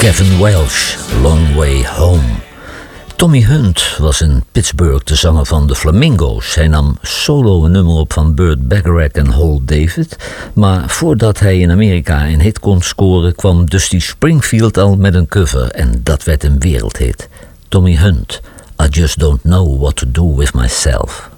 Kevin Welsh, Long Way Home. Tommy Hunt was in Pittsburgh de zanger van de Flamingo's. Hij nam solo een nummer op van Burt Bacharach en Hal David. Maar voordat hij in Amerika een hit kon scoren, kwam Dusty Springfield al met een cover. En dat werd een wereldhit. Tommy Hunt, I Just Don't Know What to Do With Myself.